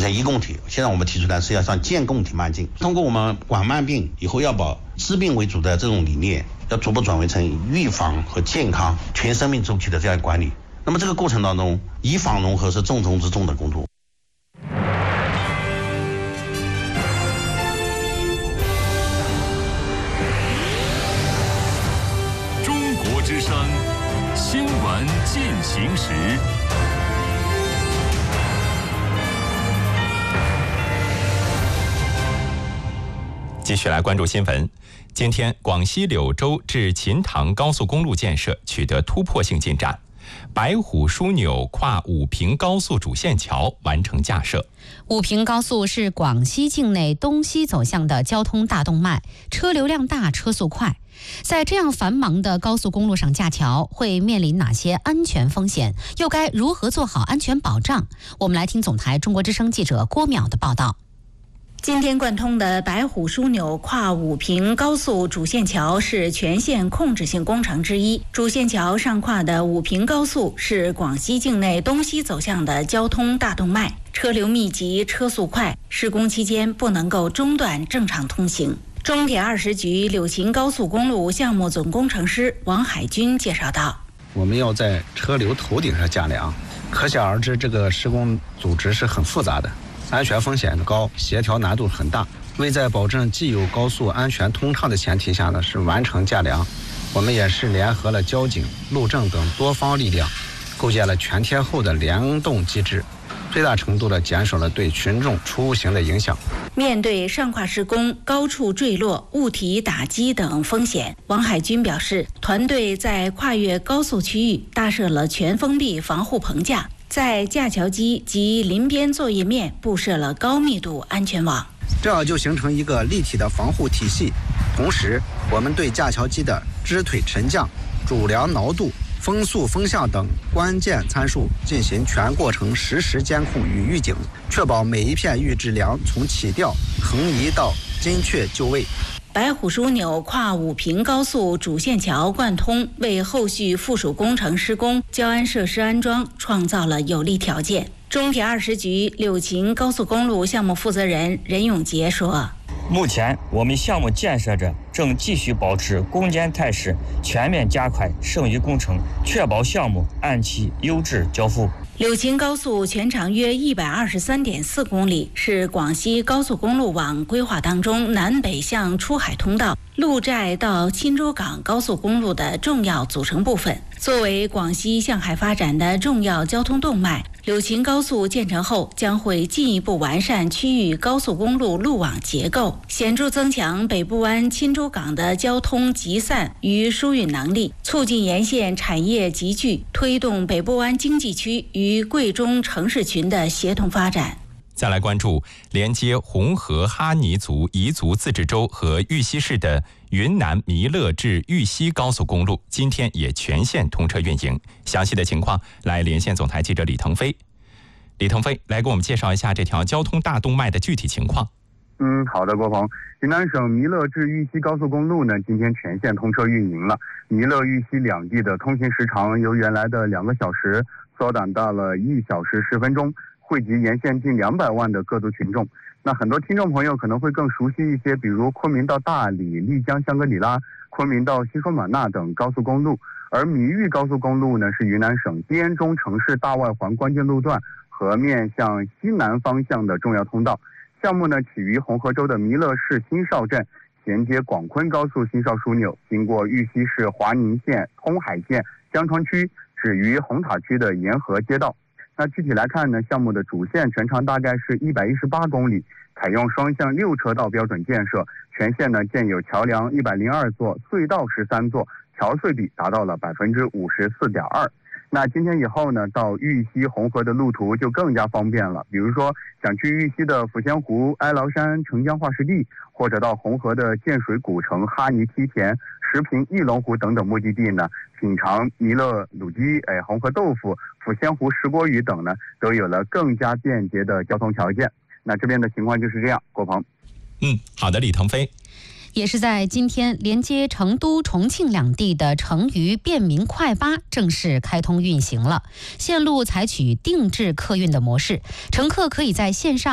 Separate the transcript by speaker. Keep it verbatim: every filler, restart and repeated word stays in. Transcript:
Speaker 1: 成一共体。现在我们提出来是要向建共体迈进，通过我们管慢病以后要保治病为主的这种理念，要逐步转为成预防和健康全生命周期的这样管理。那么这个过程当中，以防融合是重中之重的工作。
Speaker 2: 中国之声新闻进行时。继续来关注新闻。今天，广西柳州至秦塘高速公路建设取得突破性进展，白虎枢纽跨武平高速主线桥完成架设。
Speaker 3: 武平高速是广西境内东西走向的交通大动脉，车流量大，车速快。在这样繁忙的高速公路上架桥，会面临哪些安全风险？又该如何做好安全保障？我们来听总台中国之声记者郭淼的报道。
Speaker 4: 今天贯通的白虎枢纽跨武平高速主线桥是全线控制性工程之一。主线桥上跨的武平高速是广西境内东西走向的交通大动脉，车流密集，车速快，施工期间不能够中断正常通行。中铁二十局柳秦高速公路项目总工程师王海军介绍道：
Speaker 5: 我们要在车流头顶上架梁，可想而知这个施工组织是很复杂的，安全风险高，协调难度很大。为在保证既有高速安全通畅的前提下呢，是完成架梁。我们也是联合了交警、路政等多方力量，构建了全天候的联动机制，最大程度地减少了对群众出行的影响。
Speaker 4: 面对上跨施工、高处坠落、物体打击等风险，王海军表示，团队在跨越高速区域搭设了全封闭防护棚架，在架桥基及临边作业面布设了高密度安全网，
Speaker 5: 这样就形成一个立体的防护体系。同时，我们对架桥基的支腿沉降、主梁挠度、风速风向等关键参数进行全过程实时监控与预警，确保每一片预制梁从起吊、横移到精确就位。
Speaker 4: 白虎枢纽跨武平高速主线桥贯通，为后续附属工程施工、交安设施安装创造了有利条件。中铁二十局柳秦高速公路项目负责人任永杰说：
Speaker 6: 目前我们项目建设者正继续保持攻坚态势，全面加快剩余工程，确保项目按期优质交付。
Speaker 4: 柳秦高速全长约一百二十三点四公里，是广西高速公路网规划当中南北向出海通道陆寨到钦州港高速公路的重要组成部分。作为广西向海发展的重要交通动脉，柳秦高速建成后将会进一步完善区域高速公路路网结构，显著增强北部湾钦州港的交通集散与疏运能力，促进沿线产业集聚，推动北部湾经济区与贵中城市群的协同发展。
Speaker 2: 再来关注连接红河哈尼族彝族自治州和玉溪市的云南弥勒至玉溪高速公路，今天也全线通车运营。详细的情况来连线总台记者李腾飞。李腾飞来给我们介绍一下这条交通大动脉的具体情况。
Speaker 7: 嗯，好的，郭鹏。云南省弥勒至玉溪高速公路呢，今天全线通车运营了。弥勒、玉溪两地的通行时长由原来的两个小时缩短到了一小时十分钟，惠及沿线近两百万的各族群众。那很多听众朋友可能会更熟悉一些，比如昆明到大理、丽江香格里拉、昆明到西双版纳等高速公路。而弥玉高速公路呢，是云南省滇中城市大外环关键路段和面向西南方向的重要通道。项目呢，起于红河州的弥勒市新邵镇，衔接广昆高速新邵枢纽，经过玉溪市华宁县、通海县、江川区，止于红塔区的沿河街道。那具体来看呢，项目的主线全长大概是一百一十八公里，采用双向六车道标准建设，全线呢建有桥梁一百零二座，隧道十三座，桥隧比达到了百分之五十四点二。那今天以后呢，到玉溪红河的路途就更加方便了。比如说，想去玉溪的抚仙湖、哀牢山、澄江化石地，或者到红河的建水古城、哈尼梯田、石屏、翼龙湖等等目的地呢，品尝弥勒卤鸡、哎红河豆腐、抚仙湖石锅鱼等呢，都有了更加便捷的交通条件。那这边的情况就是这样，郭鹏。
Speaker 2: 嗯，好的，李腾飞。
Speaker 3: 也是在今天，连接成都、重庆两地的成渝便民快巴正式开通运行了。线路采取定制客运的模式，乘客可以在线上